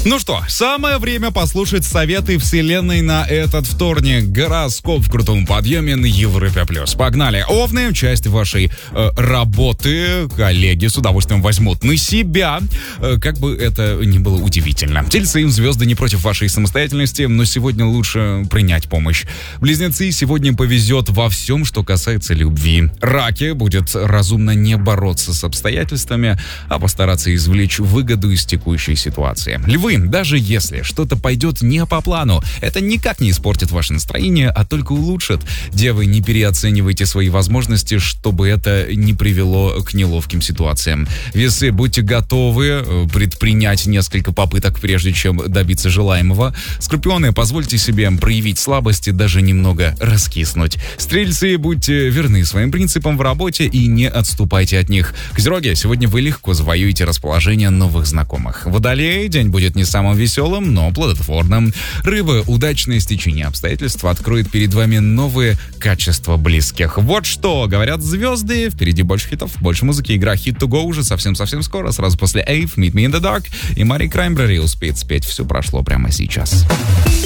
Ну что, самое время послушать советы вселенной на этот вторник. Гороскоп в крутом подъеме на Европе+. Погнали. Овны, часть вашей работы коллеги с удовольствием возьмут на себя, как бы это ни было удивительно. Тельцы, звезды не против вашей самостоятельности, но сегодня лучше принять помощь. Близнецы, сегодня повезет во всем, что касается любви. Раки, будет разумно не бороться с обстоятельствами, а постараться извлечь выгоду из текущей ситуации. Львы, даже если что-то пойдет не по плану, это никак не испортит ваше настроение, а только улучшит. Девы, не переоценивайте свои возможности, чтобы это не привело к неловким ситуациям. Весы, будьте готовы предпринять несколько попыток, прежде чем добиться желаемого. Скорпионы, позвольте себе проявить слабости, даже немного раскиснуть. Стрельцы, будьте верны своим принципам в работе и не отступайте от них. Козероги, сегодня вы легко завоюете расположение новых знакомых. Водолеи, день будет не самым веселым, но плодотворным. Рыбы, удачное стечение обстоятельств откроет перед вами новые качества близких. Вот что говорят звезды. Впереди больше хитов, больше музыки. Игра Hit to Go уже совсем-совсем скоро. Сразу после Ave, Meet Me in the Dark. И Мари Краймбрери успеет спеть. Все прошло прямо сейчас.